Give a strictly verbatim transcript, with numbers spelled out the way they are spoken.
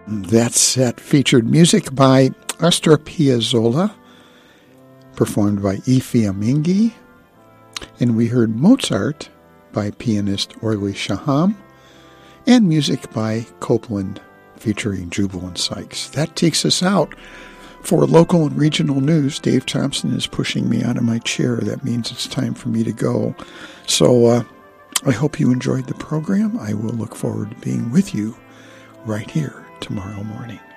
That set featured music by Astor Piazzolla, performed by Efi Amingi, and we heard Mozart by pianist Orly Shaham, and music by Copeland featuring Jubilant Sykes. That takes us out. For local and regional news, Dave Thompson is pushing me out of my chair. That means it's time for me to go. So uh, I hope you enjoyed the program. I will look forward to being with you right here tomorrow morning.